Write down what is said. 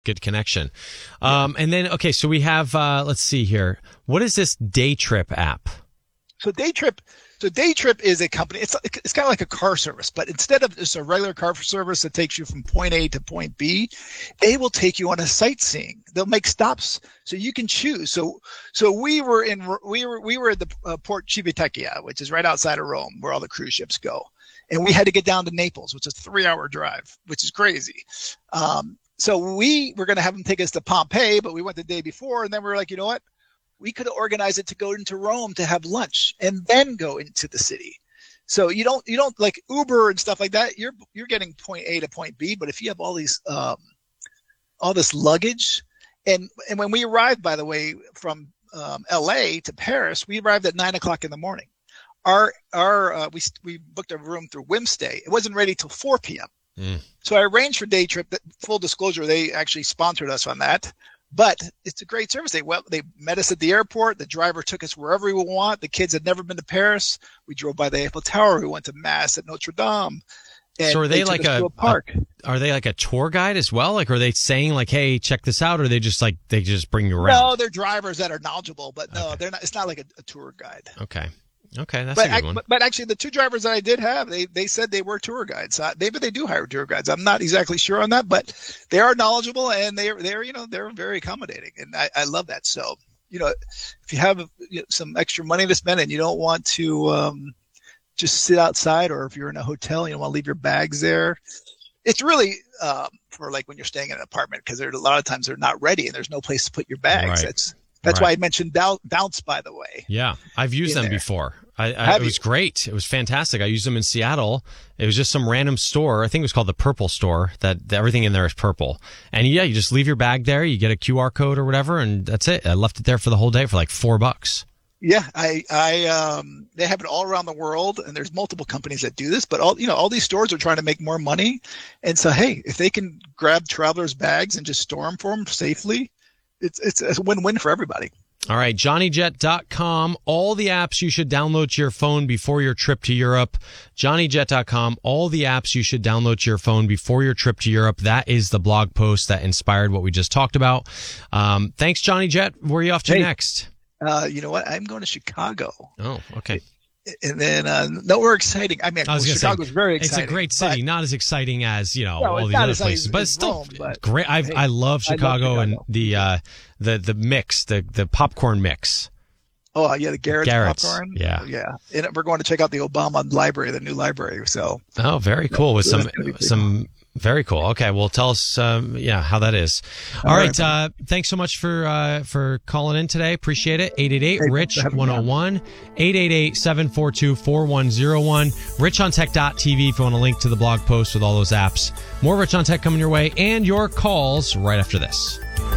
good connection. And then, okay, so we have, let's see here. What is this Day Trip app? So Day Trip is a company. It's kind of like a car service, but instead of just a regular car service that takes you from point A to point B, they will take you on a sightseeing. They'll make stops so you can choose. So we were at the Port Civitavecchia, which is right outside of Rome, where all the cruise ships go, and we had to get down to Naples, which is a 3-hour drive, which is crazy. So we were going to have them take us to Pompeii, but we went the day before, and then we were like, you know what? We could organize it to go into Rome to have lunch and then go into the city. So you don't like Uber and stuff like that. You're getting point A to point B. But if you have all these all this luggage, and when we arrived, by the way, from L.A. to Paris, we arrived at 9:00 in the morning. We booked a room through Wimstay. It wasn't ready till 4 p.m. So I arranged for Day Trip. Full disclosure, they actually sponsored us on that. But it's a great service. They met us at the airport. The driver took us wherever we want. The kids had never been to Paris. We drove by the Eiffel Tower. We went to Mass at Notre Dame. And so are they like a park? Are they like a tour guide as well? Like, are they saying like, "Hey, check this out," or they just bring you around? No, they're drivers that are knowledgeable, but no, they're not. It's not like a tour guide. Okay, that's a good one. But actually, the 2 drivers that I did have, they said they were tour guides. Maybe they do hire tour guides. I'm not exactly sure on that, but they are knowledgeable and they're very accommodating, and I love that. So if you have some extra money to spend and you don't want to just sit outside, or if you're in a hotel and you don't want to leave your bags there, it's really for like when you're staying in an apartment, because a lot of times they're not ready and there's no place to put your bags. Right. That's why I mentioned Bounce, by the way. Yeah, I've used them before. It was great. It was fantastic. I used them in Seattle. It was just some random store. I think it was called the Purple Store. That everything in there is purple. And yeah, you just leave your bag there. You get a QR code or whatever, and that's it. I left it there for the whole day for like $4. Yeah, they have it all around the world, and there's multiple companies that do this. But all these stores are trying to make more money, and so hey, if they can grab travelers' bags and just store them for them safely, it's a win-win for everybody. All right, JohnnyJet.com, all the apps you should download to your phone before your trip to Europe. JohnnyJet.com, all the apps you should download to your phone before your trip to Europe. That is the blog post that inspired what we just talked about. Thanks, Johnny Jet. Where are you off to next? You know what? I'm going to Chicago. Oh, okay. And then nowhere exciting. I mean, Chicago's very exciting. It's a great city, not as exciting as all these other places, but it's still great. I love Chicago and the mix, the popcorn mix. Oh yeah, the Garrett's popcorn. Yeah. And we're going to check out the Obama library, the new library. So. Oh, very cool. With some. Very cool. Okay, well, tell us, how that is. All right. Thanks so much for calling in today. Appreciate it. 888-RICH-101, 888-742-4101, richontech.tv if you want to link to the blog post with all those apps. More Rich on Tech coming your way, and your calls right after this.